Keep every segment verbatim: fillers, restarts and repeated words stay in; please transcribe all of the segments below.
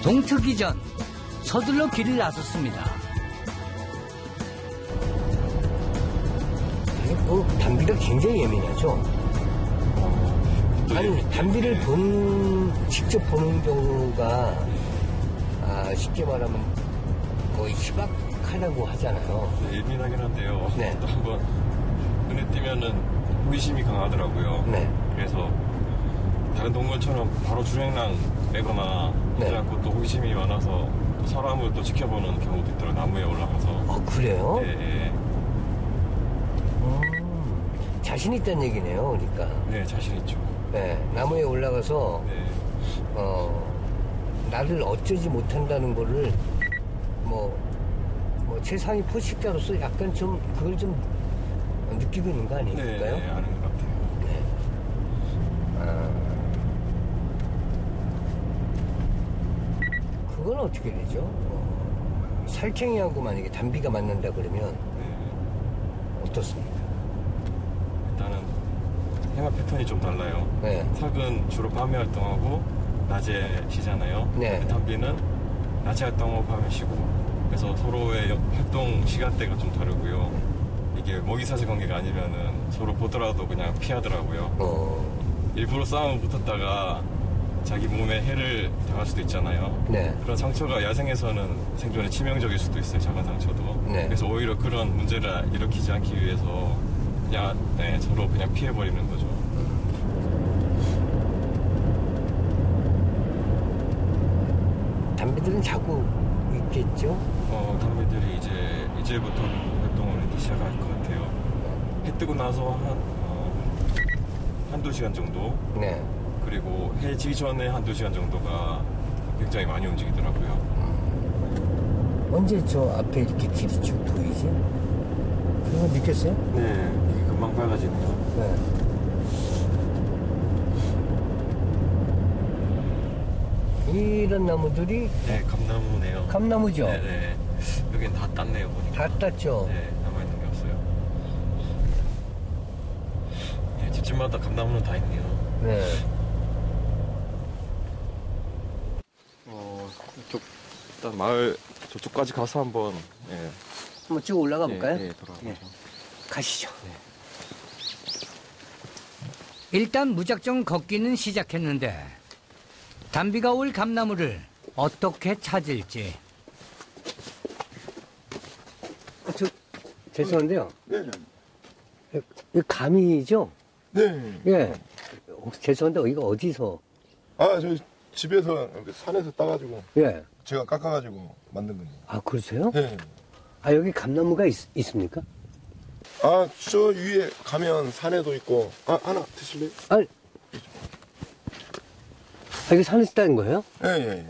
동트기 전 서둘러 길을 나섰습니다. 어, 담비가 굉장히 예민하죠. 아니, 담비를 본, 직접 보는 경우가, 아, 쉽게 말하면 거의 희박하다고 하잖아요. 네, 예민하긴 한데요. 네. 또 한번 눈에 띄면은 호기심이 강하더라고요. 네. 그래서 다른 동물처럼 바로 주행랑 내거나 하지 네. 않고 또 호기심이 많아서 또 사람을 또 지켜보는 경우도 있더라고요. 나무에 올라가서. 아, 그래요? 네, 네. 음, 자신 있다는 얘기네요, 그러니까. 네, 자신 있죠. 네, 나무에 올라가서, 네. 어, 나를 어쩌지 못한다는 거를, 뭐, 뭐, 최상위 포식자로서 약간 좀, 그걸 좀 느끼고 있는 거 네, 아닐까요? 네, 아는 것 같아요. 네. 아, 그건 어떻게 되죠? 어, 살쾡이하고 만약에 담비가 만난다 그러면 네. 어떻습니까? 일단은 생활 패턴이 좀 달라요. 네. 삭은 주로 밤에 활동하고 낮에 쉬잖아요. 네. 담비는 낮에 활동하고 밤에 쉬고, 그래서 서로의 활동 시간대가 좀 다르고요. 이게 먹이사슬 관계가 아니면은 서로 보더라도 그냥 피하더라고요. 어, 일부러 싸움을 붙었다가 자기 몸에 해를 당할 수도 있잖아요. 네. 그런 상처가 야생에서는 생존에 치명적일 수도 있어요. 작은 상처도. 네. 그래서 오히려 그런 문제를 일으키지 않기 위해서 그냥 네, 서로 그냥 피해버리는 거죠. 담비들은 자고 있겠죠? 어, 담배들이 이제 이제부터 활동을 이제 시작할 것 같아요. 해 뜨고 나서 한 어, 한두 시간 정도, 네. 그리고 해 지기 전에 한두 시간 정도가 굉장히 많이 움직이더라고요. 언제 저 앞에 이렇게 길이 쭉 보이지? 그거 느꼈어요? 네, 이게 금방 밝아지네요. 네. 이런 나무들이 네, 감나무네요. 감나무죠? 네, 네. 여긴 다 땄네요, 보니까. 다 땄죠? 네, 남아있는 게 없어요. 네, 집집마다 감나무는 다 있네요. 네. 어, 이쪽, 일단 마을 저쪽까지 가서 한번, 예. 한번 쭉 올라가 볼까요? 예, 예, 돌아가죠. 예. 가시죠. 일단 무작정 걷기는 시작했는데 담비가 올 감나무를 어떻게 찾을지. 아, 저, 죄송한데요. 네. 이 감이죠? 네. 예. 혹시 죄송한데 여기가 어디서? 아, 저 집에서 이렇게 산에서 따가지고 예. 제가 깎아가지고 만든 거예요. 아, 그러세요? 네. 아, 여기 감나무가 있, 있습니까? 아, 저 위에 가면 산에도 있고. 아, 하나 드실래요? 아, 아 이게 산에서 따는 거예요? 예, 예, 예.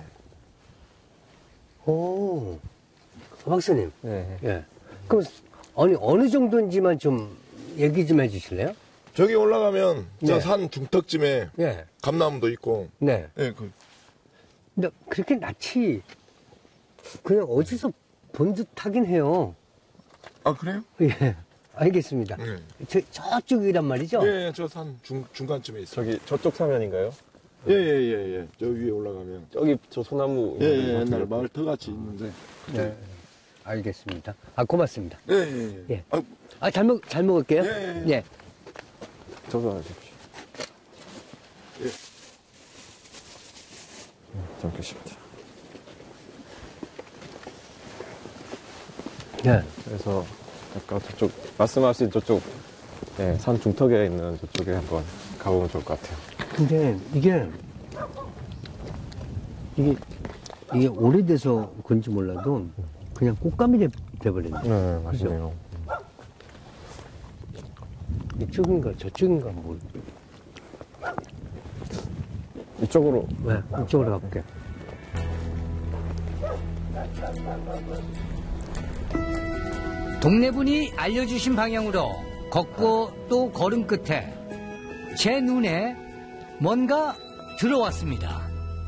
오. 박사님. 네. 예. 그럼, 아니, 어느 정도인지만 좀 얘기 좀 해주실래요? 저기 올라가면 네. 저 산 중턱쯤에 예. 감나무도 있고. 네. 예, 그. 근데 그렇게 낯이 그냥 어디서 본 듯 하긴 해요. 아, 그래요? 예. 알겠습니다. 네. 저, 저쪽이란 말이죠? 예, 예, 저 산 중, 중간쯤에 있어요. 저기, 저쪽 사면인가요? 예, 예, 예, 예. 저 위에 올라가면. 저기, 저 소나무. 예, 예, 옛날 마을 터같이 있는데. 네. 알겠습니다. 아, 고맙습니다. 예, 예, 예. 예. 아, 아, 잘 먹, 잘 먹을게요. 예, 예, 예. 예. 저도 하십시오. 예. 잠깐십니다. 네. 그래서 아까 저쪽 말씀하신 저쪽 네, 산 중턱에 있는 저쪽에 한번 가보면 좋을 것 같아요. 근데 이게, 이게, 이게 오래돼서 그런지 몰라도 그냥 꽃감이 돼, 돼버렸네. 네, 맛있네요. 이쪽인가 저쪽인가 뭐. 이쪽으로. 네, 이쪽으로 가볼게. 동네분이 알려주신 방향으로 걷고 또 걸음 끝에 제 눈에 뭔가 들어왔습니다.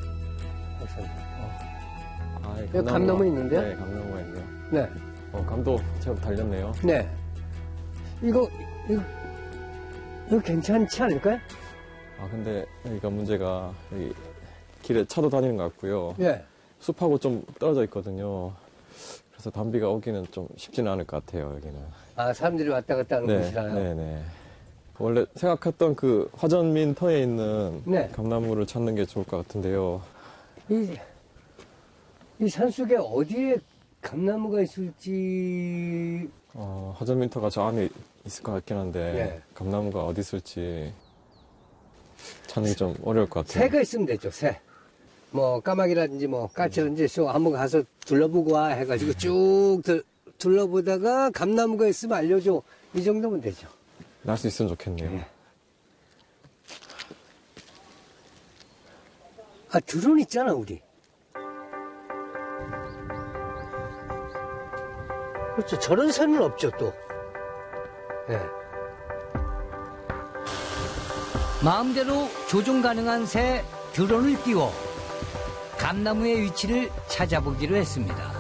아, 여기 감나무 있는데요? 네, 감나무가 있네요. 네. 어, 감도 제법 달렸네요. 네. 이거, 이거, 이거 괜찮지 않을까요? 아, 근데 여기가 문제가 여기 길에 차도 다니는 것 같고요. 예. 숲하고 좀 떨어져 있거든요. 그래서 담비가 오기는 좀 쉽지는 않을 것 같아요, 여기는. 아, 사람들이 왔다 갔다 하는 네, 곳이라요? 네네. 원래 생각했던 그 화전민 터에 있는 네. 감나무를 찾는 게 좋을 것 같은데요. 이, 이 산속에 어디에 감나무가 있을지. 어, 화전민 터가 저 안에 있을 것 같긴 한데 네. 감나무가 어디 있을지 찾는 게 좀 어려울 것 같아요. 새가 있으면 되죠, 새. 뭐, 까마귀라든지 뭐, 까치라든지 쏘 한번 가서 둘러보고 와 해가지고 쭉 들, 둘러보다가 감나무가 있으면 알려줘. 이 정도면 되죠. 날 수 있으면 좋겠네요. 네. 아, 드론 있잖아, 우리. 그렇죠. 저런 새는 없죠, 또. 예. 마음대로 조종 가능한 새 드론을 띄워 감나무의 위치를 찾아보기로 했습니다.